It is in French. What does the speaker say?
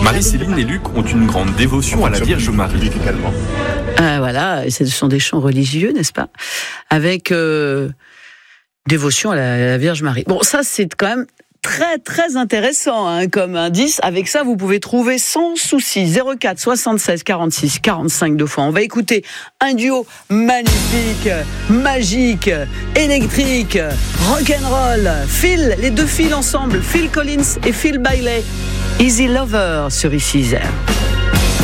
Marie-Céline et Luc ont une grande dévotion à la Vierge Marie. Voilà, ce sont des chants religieux, n'est-ce pas ? Avec dévotion à la Vierge Marie. Bon, ça c'est quand même très très intéressant comme indice. Avec ça, vous pouvez trouver sans souci 04 76 46 45 2 fois. On va écouter un duo magnifique, magique, électrique, rock'n'roll. Les deux Phil ensemble, Phil Collins et Phil Bailey. Easy Lover sur ICISR.